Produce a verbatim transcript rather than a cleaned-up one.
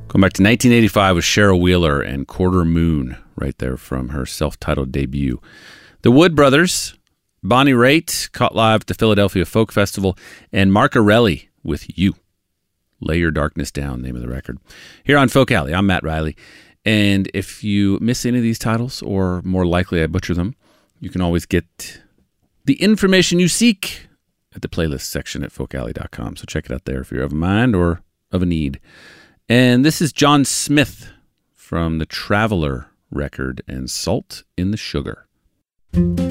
Going back to nineteen eighty-five with Cheryl Wheeler and Quarter Moon, right there from her self-titled debut. The Wood Brothers, Bonnie Raitt, caught live at the Philadelphia Folk Festival, and Mark Arelli with You. Lay Your Darkness Down, name of the record. Here on Folk Alley, I'm Matt Riley. And if you miss any of these titles, or more likely I butcher them, you can always get the information you seek at the playlist section at folk alley dot com. So check it out there if you're of a mind or of a need. And this is John Smith from the Traveler record and Salt in the Sugar.